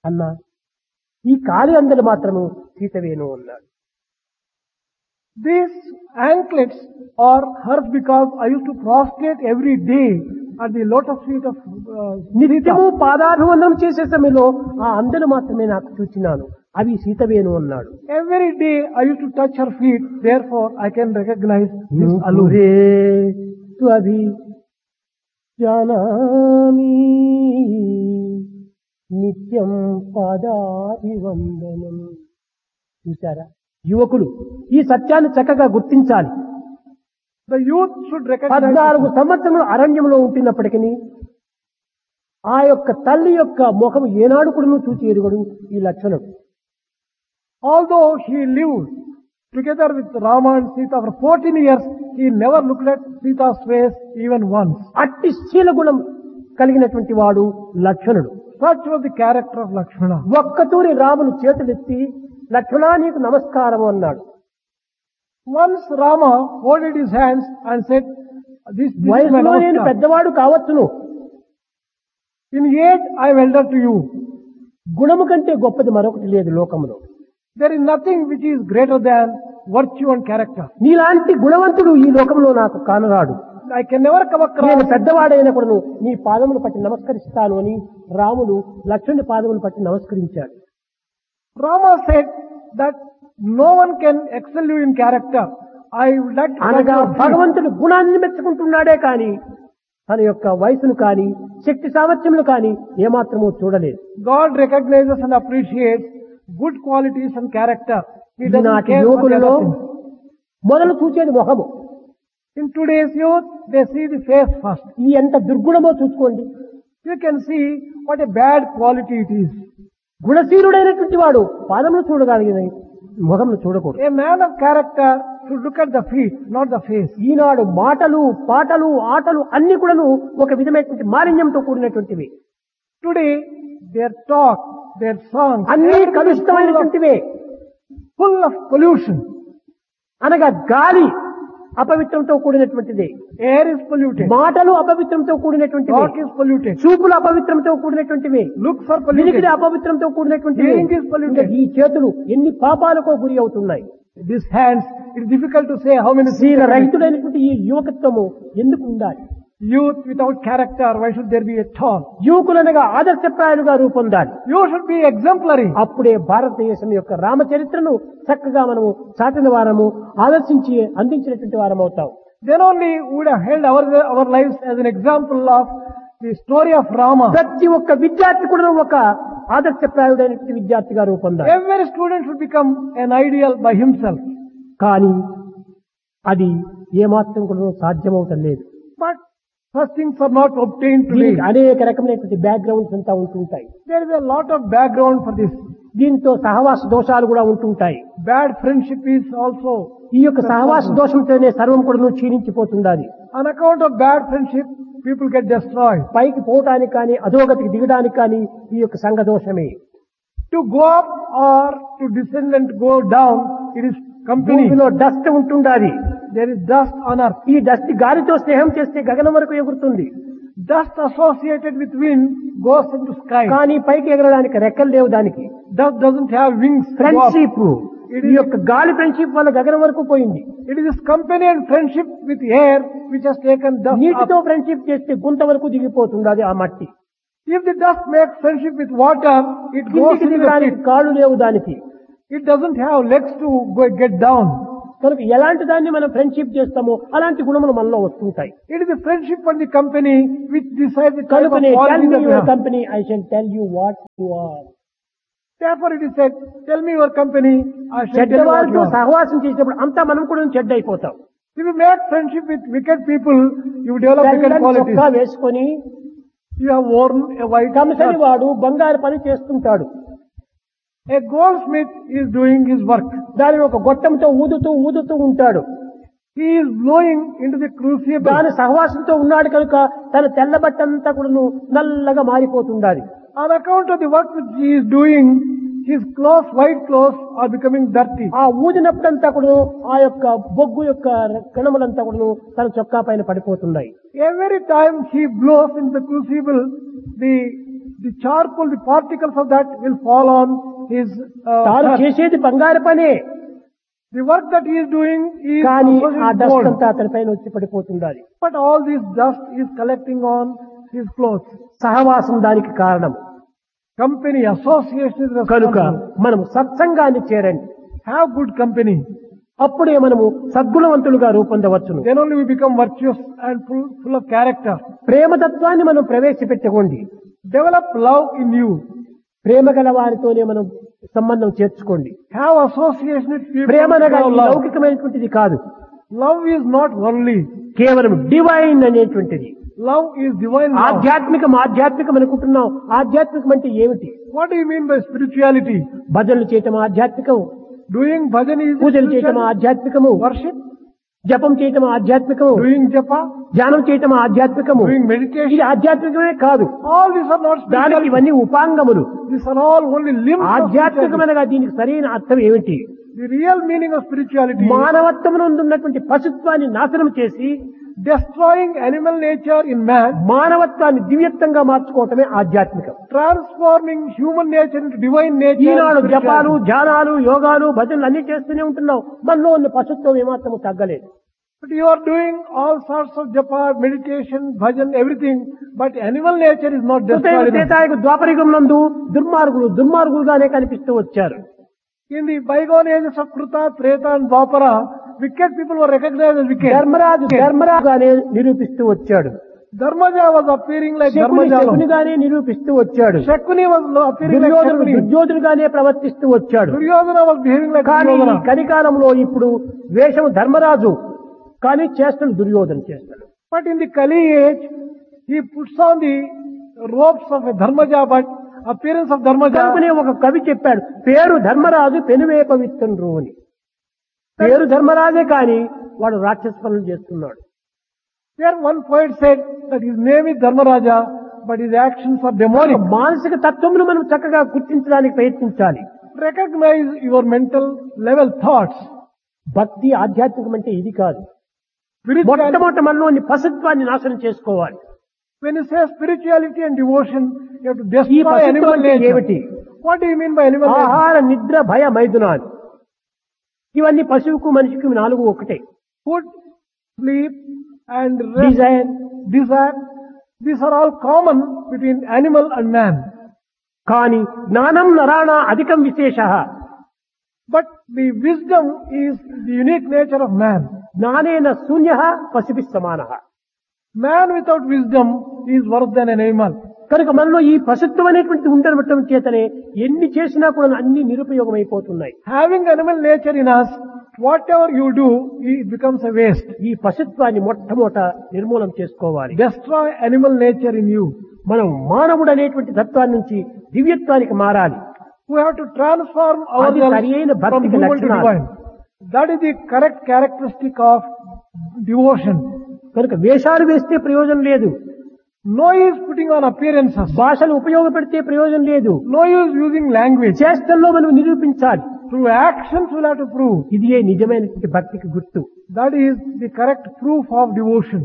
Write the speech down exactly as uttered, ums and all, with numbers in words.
అన్నా ఈ కాలి అందలు మాత్రము సీతవేను అన్నాడు. These anklets are hers because I used to prostrate every day at the lotus feet of uh, నిత్యము Sita. పాదాభివందనం చేసే సమయంలో ఆ అందలు మాత్రమే నాకు చూచినాను, అవి సీతవేను అన్నాడు. Every day I used to touch her feet, therefore I can recognize this allure. నూపురే త్వభి జానామి నిత్యం పాదాభివందనం. చూసారా యువకులు ఈ సత్యాన్ని చక్కగా గుర్తించాలి. The youth should recognize పద్నాలుగు it. సంవత్సరములు అరణ్యంలో ఉంటున్నప్పటికీ ఆ యొక్క తల్లి యొక్క ముఖం ఏనాడు కూడా చూచి ఎరుగడు ఈ లక్షణం. Although he lived together with Rama and Sita for fourteen years, he never looked at Sita's face even once. అట్టి శీల గుణం కలిగినటువంటి వాడు లక్షణుడు. Such was the character of Lakshmana. ఒక్కతూరి రాములు చేతులెత్తి లక్ష్మణా నీకు నమస్కారం అన్నాడు. Once Rama folded his hands and said, this, this is my వయసులో నేను namaskar. పెద్దవాడు కావచ్చును, In age I am elder to you. గుణము కంటే గొప్పది మరొకటి లేదు లోకములో. There is nothing which is greater than virtue and character. నీలాంటి గుణవంతుడు ఈ లోకంలో నాకు కానరాడు. I can never come నేను across. పెద్దవాడైన కూడా నీ పాదములు పట్టి నమస్కరిస్తాను అని రాముడు లక్ష్మణుడి పాదములు పట్టి నమస్కరించాడు. Rama said that no one can excel you in character. I would like to touch అనగా your feet. భగవంతుడు గుణాన్ని మెచ్చుకుంటున్నాడే కాని తన యొక్క వయసును కాని శక్తి సామర్థ్యములు కాని ఏమాత్రమూ చూడలేదు. God recognizes and appreciates good qualities and character. He doesn't ఈనాటి care for the యువకులలో other things. మొదలు చూచేది మొహము. In today's youth, they see the face first. ఈ ఎంత దుర్గుణమో చూసుకోండి. You can see what a bad quality it is. గుణశీలుడైనటువంటి వాడు పాదములు చూడగలిగిన ముఖమును చూడకూడదు. A man of character should look at the feet, not the face. ఈనాడు మాటలు పాటలు ఆటలు అన్ని కూడాను ఒక విధమైనటువంటి మాలిన్యంతో కూడినటువంటివి. Today, their talk, their songs, అన్ని everything is full of, కలుషితమైనటువంటివే. full of pollution. అనగా గాలి అపవిత్రంతో కూడినటువంటిది, Air is polluted. మాటలు అపవిత్రంతో కూడినటువంటివి, Talk is polluted. చూపులు అపవిత్రంతో కూడినటువంటివి, Looks are వినికిడి polluted. అపవిత్రంతో కూడినటువంటివి. Hearing is polluted. ఇంకా ఈ చేతులు ఎన్ని పాపాలకో గురి అవుతున్నాయి. These hands, it's difficult to say how many శీల sins are committed. రహితుడైనటువంటి ఈ యువకత్వము ఎందుకు ఉండాలి? Youth without character, why should there be at all? యువకులనగా ఆదర్శప్రాయాలుగా రూపొందాలి. You should be exemplary. అప్పుడే భారతదేశం యొక్క రామచరిత్రను చక్కగా మనము చాటిన వారము ఆదర్శించి అందించినటువంటి వారం అవుతాం. Then only we would have held our, our lives as an example of the story of Rama. ప్రతి ఒక్క విద్యార్థి కూడా ఒక ఆదర్శప్రాయుడైనటువంటి విద్యార్థిగా రూపొందాలి. Every student should become an ideal by himself. కానీ అది ఏమాత్రం కూడా సాధ్యమవుతం లేదు. But such things are not obtained today. దీనికి అనేక రకమైనటువంటి బ్యాక్గ్రౌండ్స్ అంతా ఉంటుంటాయి. There is a lot of background for this. దీంతో సహవాస దోషాలు కూడా ఉంటుంటాయి. Bad friendship is also. ఈ యొక్క సహవాస దోషంతోనే సర్వం కూడా క్షీణించిపోతుండాలి. On account of bad friendship, people get destroyed. పైకి పోవటానికి కానీ అధోగతికి దిగడానికి కానీ ఈ యొక్క సంఘ దోషమే. To go up or to descend and go down, it is company. భూమిలో డస్ట్ ఉంటుండాలి. There is dust on earth. ఈ డస్ట్ గాలితో స్నేహం చేస్తే గగనం వరకు ఎగురుతుంది. Dust associated with wind goes into sky. కానీ పైకి ఎగరడానికి రెక్కలు లేవు దానికి. Dust doesn't have wings. to go up. Friendship ఈ యొక్క గాలి ఫ్రెండ్షిప్ వల్ల గగనం వరకు పోయింది. It is this company and friendship with air which has taken dust నీటితో up. ఫ్రెండ్షిప్ చేస్తే గుంత వరకు దిగిపోతుంది అది ఆ మట్టి. If the dust makes friendship with water, it goes కిందికి into the దిగడానికి pit. కాళ్ళు లేవు దానికి. It doesn't have legs to go get down. కనుక ఎలాంటి దాన్ని మనం ఫ్రెండ్షిప్ చేస్తామో అలాంటి గుణములు మనలో వస్తుంటాయి. It is the friendship and the company which decides the type of కనుకనే tell quality me that we your have. Company I shall tell you what you are. Therefore it is said, tell me your company, I shall tell you what చెడ్డవారితో you are. సహవాసం చేసినప్పుడు అంతా మనం కూడా చెడ్డ అయిపోతాం. If you make friendship with wicked people, you develop wicked తెల్లని qualities. చొక్కా వేసుకొని You have worn a white కమిసరి shirt. వాడు బంగారు పని చేస్తుంటాడు. A goldsmith is doing his work. దానిని ఒక గొట్టంతో ఊదుతూ ఊదుతూ ఉంటాడు. He is blowing into the crucible. దాని సహవాసంతో ఉన్నాడు కనుక తన తెల్ల బట్టంతా కూడా నల్లగా మారిపోతుండాలి. On account of the work which he is doing, his clothes, white clothes, are becoming dirty. ఆ ఊదినప్పుడంతా కూడా ఆ యొక్క బొగ్గు యొక్క కణములంతా కూడా తన చొక్కా పైన పడిపోతున్నాయి. Every time he blows into the crucible, the the charcoal, the particles of that will fall on his uh, తాను shirt. చేసేది బంగారు పనే, The work that he is doing is కానీ also ఆ his డస్ట్ gold. అంతా అతని పైన వచ్చి పడిపోతుండాలి. But all this dust is collecting on his clothes. సహవాసం దానికి కారణం. Company, association is కనుక responsible. మనం సత్సంగాన్ని చేరండి, Have good company. అప్పుడే మనము సద్గుణవంతులుగా రూపొందవచ్చును. Then only we become virtuous and full, full of character. ప్రేమతత్వాన్ని మనం ప్రవేశపెట్టుకోండి. Develop love in you. ప్రేమ గల వారితోనే మనం సంబంధం చేర్చుకోండి. Have association with people. Prema who అనగా have ఈ love. లౌకికమైనటువంటిది కాదు, Love is not worldly. కేవలం డివైన్ అనేటువంటిది. Love is divine love. ఆధ్యాత్మికం ఆధ్యాత్మికం అనుకుంటున్నాం. ఆధ్యాత్మికం అంటే ఏమిటి? What do you mean by spirituality? భజనలు చేయటం ఆధ్యాత్మికం, Doing bhajan is పూజలు చేయటం spirituality. ఆధ్యాత్మికము, Worship, జపం చేయటం ఆధ్యాత్మికము, doing japa, ధ్యానం చేయటం ఆధ్యాత్మికము. doing meditation. ఇది ఆధ్యాత్మికమే కాదు, All these are not దానికి spirituality. ఇవన్నీ ఉపాంగములు. These are all only limbs of spirituality. ఆధ్యాత్మికమనగా దీనికి సరైన అర్థం ఏమిటి? The real meaning of spirituality is మానవత్వమునందు ఉన్నటువంటి పశుత్వాన్ని నాశనం చేసి destroying animal nature in man, మానవత్వాన్ని దివ్యత్వంగా మార్చుకోవటమే ఆధ్యాత్మికం. transforming human nature into divine nature. Eenadu is జపాలు, spirituality. ధ్యానాలు, యోగాలు, భజనలు అన్ని చేస్తూనే ఉంటున్నాం. మనలో ఉన్న పశుత్వం ఏమాత్రము తగ్గలేదు. But you are doing all sorts of japa, meditation, bhajan, everything, but animal nature is not ఉదయం destroyed. enough. త్రేతాయుగ ద్వాపరయుగం నందు దుర్మార్గులు దుర్మార్గులుగానే కనిపిస్తూ వచ్చారు. In the bygone ages of Kruta, Treta and Dwapara, wicked people were recognized as wicked. Dharmaraju ధర్మరాజుగానే నిరూపిస్తూ వచ్చాడు. Dharmaja was appearing like Shakuni Dharmaja. శకునిగానే నిరూపిస్తూ వచ్చాడు. Shakuni was lo- appearing like దుర్యోధనుడు Shakuni. దుర్యోధనుగానే ప్రవర్తిస్తూ వచ్చాడు. Duryodhana was behaving like కానీ ఈ Duryodhana. కలికాలంలో ఇప్పుడు వేషం ధర్మరాజు, కానీ చేష్టలు దుర్యోధన చేస్తాడు. But in the Kali age, he puts on the robes of a Dharmaja, but appearance of Dharmaja. కనుకనే ఒక కవి చెప్పాడు, పేరు ధర్మరాజు పెనువేప విత్తండ్రు అని. పేరు ధర్మరాజే కానీ వాడు రాక్షస పనులు చేస్తున్నాడు. There one poet said that his name is Dharmaraja, but his actions are demonic. మానసిక తత్వమును మనం చక్కగా గుర్తించడానికి ప్రయత్నించాలి. Recognize your mental level thoughts. భక్తి ఆధ్యాత్మికం అంటే ఇది కాదు. Spirituality, మొట్టమొదట మనలోని పశుత్వాన్ని నాశనం చేసుకోవాలి. when you say spirituality and devotion, you have to ఈ destroy పశుత్వం animal అంటే nature. ఏమిటి? What do you mean by animal nature? ఆహార, నిద్ర, భయ, మైథునాలు, ఇవన్నీ పశువుకు మనిషికి నాలుగు ఒకటే. Food, sleep, and rest, Dzire, desire. These are all common between animal and man. కానీ జ్ఞానం నరాణ అధికం విశేష. But the wisdom is the unique nature of man. జ్ఞానేన శూన్య పశుభి సమాన. Man without wisdom is worse than an animal. కనుక మనలో ఈ పశుత్వం అనేటువంటి ఉండటం చేతనే ఎన్ని చేసినా కూడా అన్ని నిరుపయోగం అయిపోతున్నాయి. Having animal nature in us, whatever you do, it becomes a waste. ఈ పశుత్వాన్ని మొట్టమొదట నిర్మూలన చేసుకోవాలి. Destroy animal nature in you. మనం మానవుడు అనేటువంటి తత్వాన్ని నుంచి దివ్యత్వానికి మారాలి. We have to transform అది సరియైన ourselves from భక్తికి human to లక్షణాలు. divine. That is the correct characteristic of devotion. కనుక వేషాలు వేస్తే ప్రయోజనం లేదు, No use putting on appearances. భాషను ఉపయోగపెడితే ప్రయోజనం లేదు. No use using language. చేష్టల్లో మనం నిరూపించాలి. Through actions we'll have to prove. ఇది నిజమైనటువంటి భక్తికి గుర్తు. That is the correct proof of devotion.